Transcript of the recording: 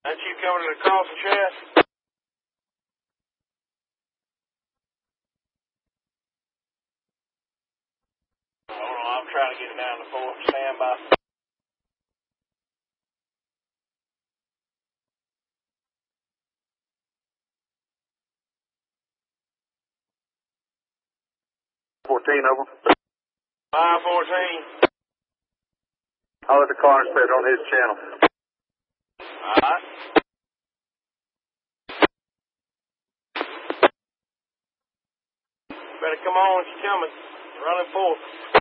That you coming to the coffin chest? Hold on, I'm trying to get it down to 4. Stand by. Over. 514. I'll let the car inspector on his channel. Alright. Better come on when she's coming. Running 4.